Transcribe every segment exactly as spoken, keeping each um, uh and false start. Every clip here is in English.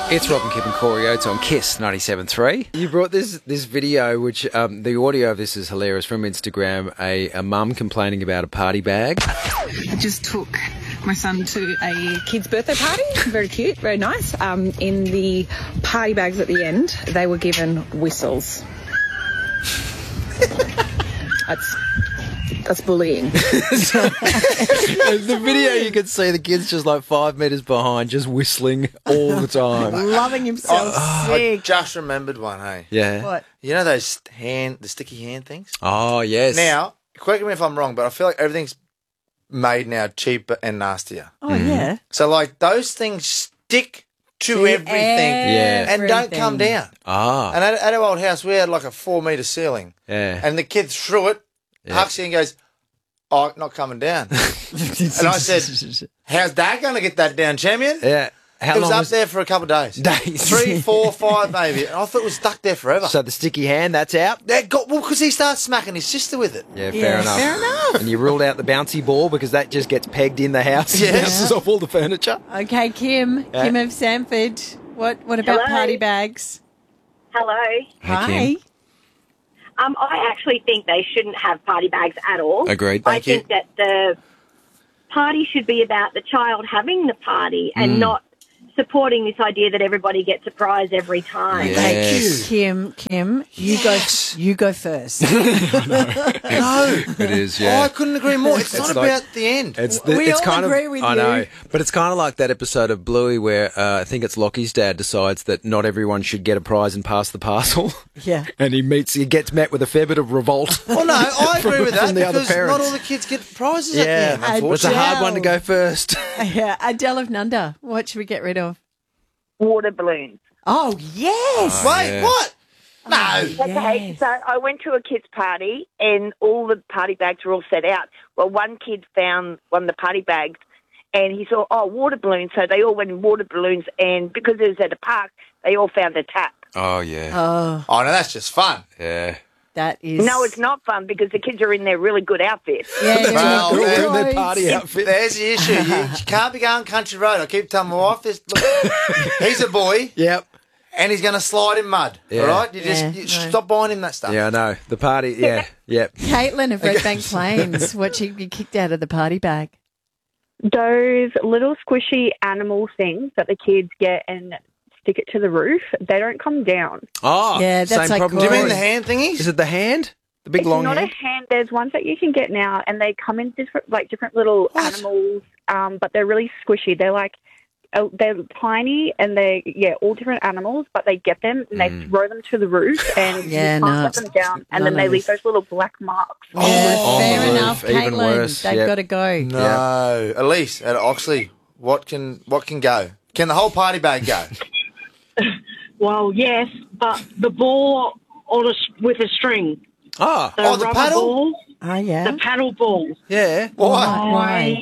It's Rob and Kip and Corey Oates on Kiss ninety-seven point three. You brought this this video, which um, the audio of this is hilarious, from Instagram, a, a mum complaining about a party bag. I just took my son to a kid's birthday party, very cute, very nice. Um, in the party bags at the end, they were given whistles. That's... That's bullying. The video, you can see the kid's just like five metres behind, just whistling all the time. Loving himself I sick. just remembered one, hey. Yeah. What? You know those hand, the sticky hand things? Oh, yes. Now, correct me if I'm wrong, but I feel like everything's made now cheaper and nastier. Oh, yeah. So, like, those things stick to To everything Yeah. and don't come everything. down. Ah, And at, at our old house, we had like a four metre ceiling. yeah. And the kid threw it, Yeah. Huxley, and goes, oh, not coming down. And I said, how's Dad going to get that down, champion? Yeah. How It was long up there for a couple of days. Days. Three, four, five, maybe. And I thought it was stuck there forever. So the sticky hand, that's out? That got, well, because he started smacking his sister with it. Yeah, fair Yeah, enough. fair enough. And you ruled out the bouncy ball because that just gets pegged in the house. Yeah. Bounces off all the furniture. Okay, Kim. Yeah. Kim of Sanford. What What about Hello. party bags? Hello. Hi. Um, I actually think they shouldn't have party bags at all. Agreed. I Thank you. think that the party should be about the child having the party and not supporting this idea that everybody gets a prize every time. Yeah. Okay, Yes. Kim. Kim, you Yes. go. You go first. No. It is, Oh, yeah. I couldn't agree more. It's, It's not like- about the end. It's the, We it's all kind agree of, with I you. know, but it's kind of like that episode of Bluey where uh, I think it's Lockie's dad decides that not everyone should get a prize and pass the parcel. Yeah. And he meets, he gets met with a fair bit of revolt. Well, no, I agree from- with that from the other because not parents. all the kids get prizes at the Yeah, end, I- it's a unfortunately. hard one to go first. Yeah. Adele of Nunda. What should we get rid of? Water balloons. Oh yes. Wait, yeah. what? No. Okay, Yes. so I went to a kid's party and all the party bags were all set out. Well, one kid found one of the party bags and he saw, oh, water balloons. So they all went in water balloons, and because it was at a park, they all found a tap. Oh, yeah. Oh, Oh, no, that's just fun. Yeah. that is. No, it's not fun because the kids are in their really good outfits. Yeah, they're Well, all they're good in their clothes. party outfit. There's the issue. You, you can't be going country road. I keep telling my wife this. Look, he's a boy Yep. and he's going to slide in mud. Yeah. All right? You just Yeah, you no. stop buying him that stuff. Yeah, I know. The party, yeah, yep. Caitlin of Red Bank Plains. What should be kicked out of the party bag? Those little squishy animal things that the kids get and stick it to the roof, they don't come down. Oh, Yeah, that's same like problem. Do you mean Corey. the hand thingies? Is it the hand? The big It's long not hand? a hand. There's ones that you can get now, and they come in different, like different little What? animals, um, but they're really squishy. They're like, uh, they're tiny, and they yeah, all different animals, but they get them and they throw them to the roof, and Yeah, you can't no, let them down, and then none they of leave this. those little black marks. Yeah, on fair the roof, enough, even Caitlin. worse, They've yep. got to go. No. Elise at Oxley, what can what can go? Can the whole party bag go? Well, yes, but the ball on a, s- with a string. Oh, The Oh, the rubber paddle? ball, Oh, yeah. the paddle ball. yeah. Why? Why?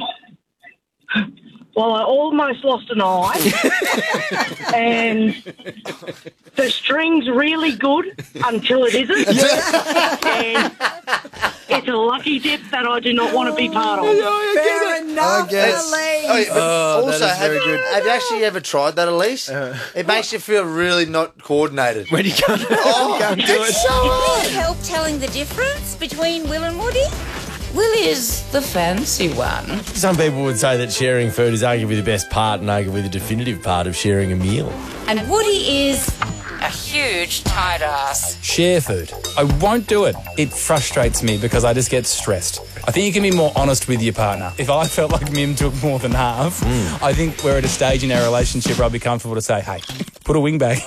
Well, I almost lost an eye, and the string's really good until it isn't. And it's a lucky dip that I do not want to be part of. Fair enough, It's- Elise. oh, yeah, but Oh, that also, is have, very you, good. have you actually ever tried that, Elise? It makes you feel really not coordinated. When you can't, Oh, can't do it. it's so hard. Help telling the difference between Will and Woody? Will is the fancy one. Some people would say that sharing food is arguably the best part and arguably the definitive part of sharing a meal. And Woody is a huge tight ass. Share food. I won't do it. It frustrates me because I just get stressed. I think you can be more honest with your partner. If I felt like Mim took more than half, I think we're at a stage in our relationship where I'd be comfortable to say, hey, put a wing back.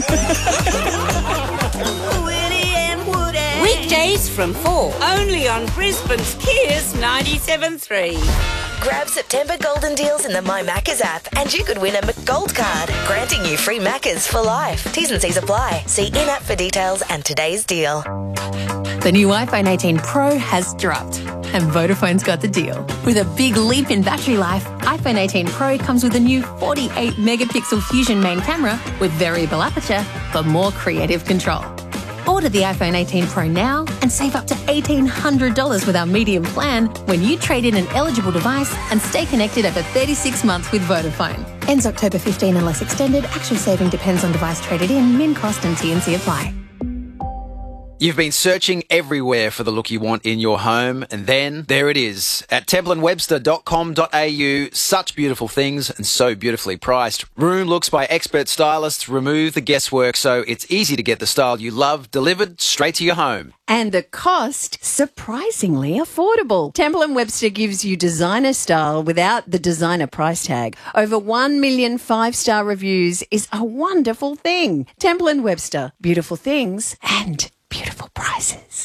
Weekdays from four, only on Brisbane's Kiss ninety-seven point three. Grab September golden deals in the My Maccas app and you could win a McGold card, granting you free Maccas for life. T's and C's apply. See in-app for details and today's deal. The new iPhone eighteen Pro has dropped, and Vodafone's got the deal. With a big leap in battery life, iPhone eighteen Pro comes with a new forty-eight megapixel Fusion main camera with variable aperture for more creative control. Order the iPhone eighteen Pro now and save up to eighteen hundred dollars with our medium plan when you trade in an eligible device and stay connected over thirty-six months with Vodafone. Ends October fifteenth unless extended. Actual saving depends on device traded in. Min cost and T N C apply. You've been searching everywhere for the look you want in your home, and then there it is at temple and webster dot com dot a u. Such beautiful things and so beautifully priced. Room looks by expert stylists remove the guesswork so it's easy to get the style you love delivered straight to your home. And the cost, surprisingly affordable. Temple and Webster gives you designer style without the designer price tag. Over one million five-star reviews is a wonderful thing. Temple and Webster, beautiful things and beautiful prices.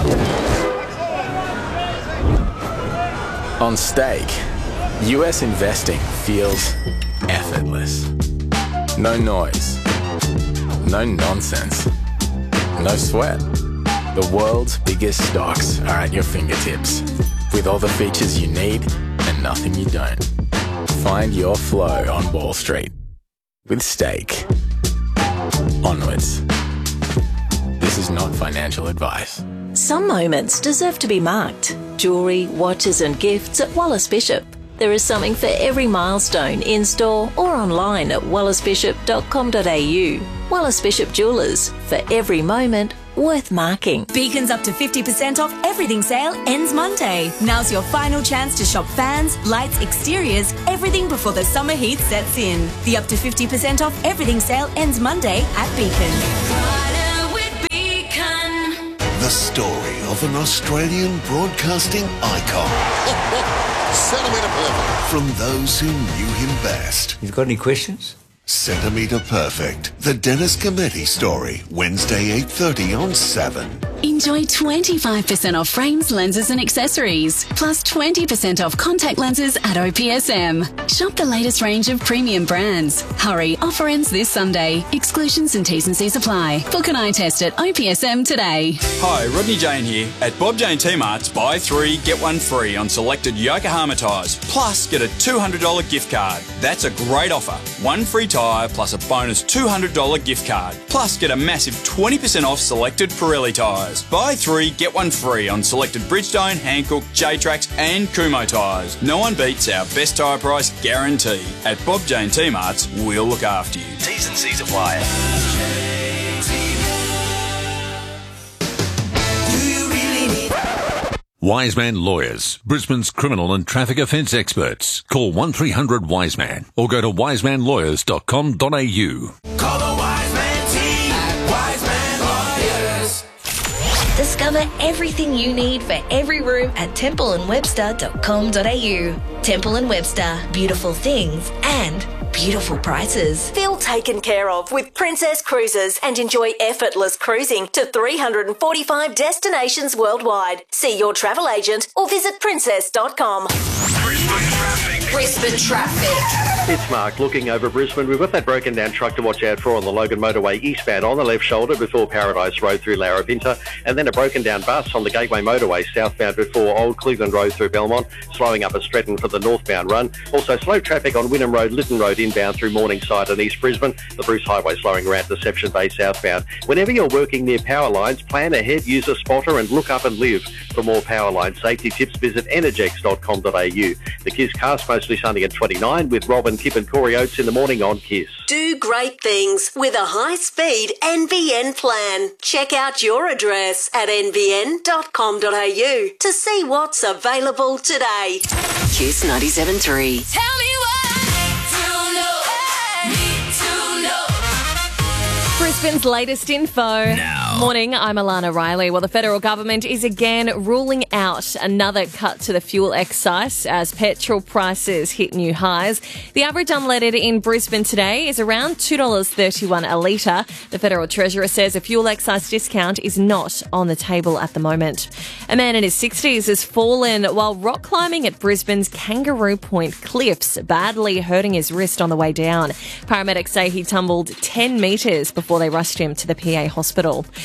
On Stake, U S investing feels effortless. No noise. No nonsense. No sweat. The world's biggest stocks are at your fingertips, with all the features you need and nothing you don't. Find your flow on Wall Street with Stake. Onwards. This is not financial advice. Some moments deserve to be marked. Jewellery, watches and gifts at Wallace Bishop. There is something for every milestone in-store or online at wallace bishop dot com dot a u. Wallace Bishop Jewellers, for every moment worth marking. Beacon's up to fifty percent off everything sale ends Monday. Now's your final chance to shop fans, lights, exteriors, everything before the summer heat sets in. The up to fifty percent off everything sale ends Monday at Beacon. The story of an Australian broadcasting icon. Centimetre Perfect. From those who knew him best. You've got any questions? Centimetre Perfect. The Dennis Cometti story. Wednesday, eight thirty on seven. Enjoy twenty-five percent off frames, lenses and accessories, plus twenty percent off contact lenses at O P S M. Shop the latest range of premium brands. Hurry, offer ends this Sunday. Exclusions and T's and C's apply. Book an eye test at O P S M today. Hi, Rodney Jane here. At Bob Jane T-Mart's, buy three, get one free on selected Yokohama tyres, plus get a two hundred dollars gift card. That's a great offer. One free tyre plus a bonus two hundred dollars gift card, plus get a massive twenty percent off selected Pirelli tyres. Buy three, get one free on selected Bridgestone, Hankook, J-Trax and Kumho tyres. No one beats our best tyre price guarantee. At Bob Jane T-Mart's, we'll look after you. T's and C's apply. Wiseman Lawyers, Brisbane's criminal and traffic offence experts. Call one three hundred Wiseman or go to wiseman lawyers dot com dot a u. Call the Wiseman team at Wiseman Lawyers. Discover everything you need for every room at temple and webster dot com dot a u. Temple and Webster, beautiful things and beautiful prices. Feel taken care of with Princess Cruises and enjoy effortless cruising to three hundred forty-five destinations worldwide. See your travel agent or visit princess dot com. Brisbane traffic. It's Mark looking over Brisbane. We've got that broken down truck to watch out for on the Logan Motorway eastbound on the left shoulder before Paradise Road through Larapinta, and then a broken down bus on the Gateway Motorway southbound before Old Cleveland Road through Belmont, slowing up at Stretton for the northbound run. Also slow traffic on Wynnum Road, Lytton Road inbound through Morningside and East Brisbane. The Bruce Highway slowing around Deception Bay southbound. Whenever you're working near power lines, plan ahead, use a spotter and look up and live. For more power line safety tips, visit energex dot com dot a u. The Kiss cast mostly sunny at twenty-nine with Robin, Kip and Corey Oates in the morning on Kiss. Do great things with a high-speed N B N plan. Check out your address at n b n dot com dot a u to see what's available today. Kiss ninety-seven point three. Tell me what to know. Need to know. Brisbane's latest info. Now. Morning, I'm Alana Riley. Well, the federal government is again ruling out another cut to the fuel excise as petrol prices hit new highs. The average unleaded in Brisbane today is around two dollars thirty-one a litre. The Federal Treasurer says a fuel excise discount is not on the table at the moment. A man in his sixties has fallen while rock climbing at Brisbane's Kangaroo Point Cliffs, badly hurting his wrist on the way down. Paramedics say he tumbled ten metres before they rushed him to the P A hospital.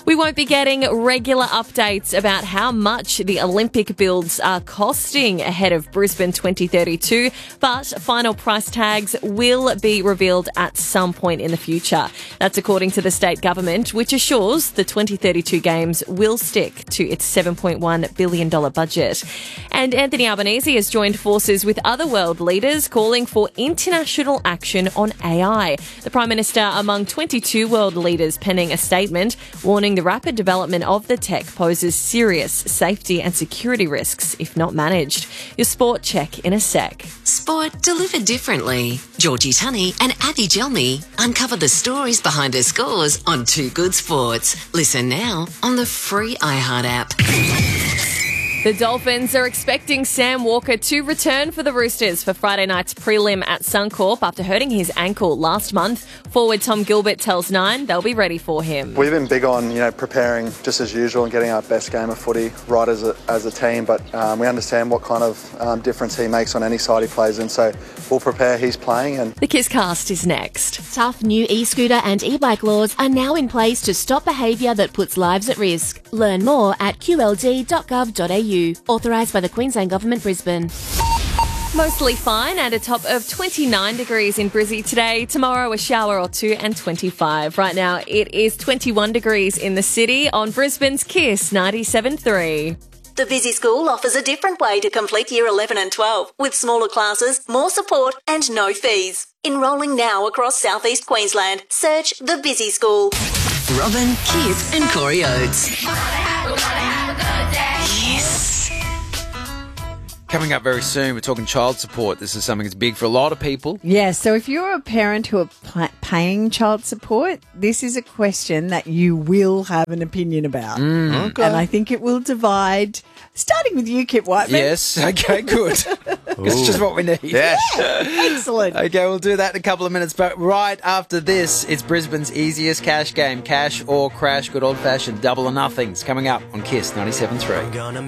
We won't be getting regular updates about how much the Olympic builds are costing ahead of Brisbane twenty thirty-two, but final price tags will be revealed at some point in the future. That's according to the state government, which assures the twenty thirty-two Games will stick to its seven point one billion dollars budget. And Anthony Albanese has joined forces with other world leaders calling for international action on A I. The Prime Minister among twenty-two world leaders penning a statement warning the rapid development of the tech poses serious safety and security risks if not managed. Your sport check in a sec. Sport delivered differently. Georgie Tunney and Abby Gelmy uncover the stories behind the scores on Two Good Sports. Listen now on the free iHeart app. The Dolphins are expecting Sam Walker to return for the Roosters for Friday night's prelim at Suncorp after hurting his ankle last month. Forward Tom Gilbert tells Nine they'll be ready for him. We've been big on, you know, preparing just as usual and getting our best game of footy right as a, as a team, but um, we understand what kind of um, difference he makes on any side he plays in, so we'll prepare he's playing. And the Kisscast is next. Tough new e-scooter and e-bike laws are now in place to stop behaviour that puts lives at risk. Learn more at q l d dot gov dot a u. Authorised by the Queensland Government, Brisbane. Mostly fine and a top of twenty-nine degrees in Brizzy today. Tomorrow a shower or two and twenty-five. Right now it is twenty-one degrees in the city on Brisbane's Kiss ninety-seven point three. The Busy School offers a different way to complete Year eleven and twelve with smaller classes, more support and no fees. Enrolling now across South East Queensland. Search The Busy School. Robin, Kip and Corey Oates. Yes. Coming up very soon, we're talking child support. This is something that's big for a lot of people. Yes, so if you're a parent who are pl- paying child support, this is a question that you will have an opinion about. Mm. Okay. And I think it will divide, starting with you, Kip Whiteman. Yes, okay, good. It's just what we need. Yes. Excellent. Okay, we'll do that in a couple of minutes. But right after this, it's Brisbane's easiest cash game, Cash or Crash, good old-fashioned double or nothings, coming up on Kiss ninety-seven point three.